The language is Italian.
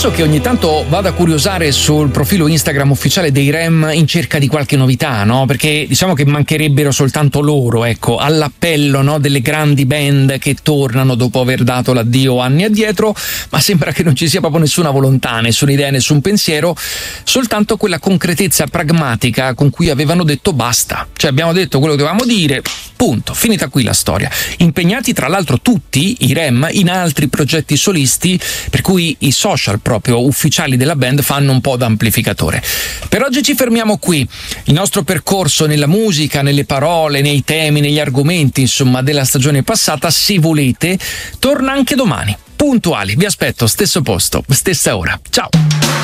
confesso che ogni tanto vado a curiosare sul profilo Instagram ufficiale dei REM in cerca di qualche novità, no? Perché diciamo che mancherebbero soltanto loro, ecco, all'appello, no, delle grandi band che tornano dopo aver dato l'addio anni addietro, ma sembra che non ci sia proprio nessuna volontà, nessuna idea, nessun pensiero, soltanto quella concretezza pragmatica con cui avevano detto basta. Cioè abbiamo detto quello che dovevamo dire, punto, finita qui la storia. Impegnati tra l'altro tutti i REM in altri progetti solisti, per cui i social proprio ufficiali della band fanno un po' da amplificatore. Per oggi ci fermiamo qui. Il nostro percorso nella musica, nelle parole, nei temi, negli argomenti, insomma, della stagione passata, se volete, torna anche domani. Puntuali, vi aspetto, stesso posto, stessa ora. Ciao!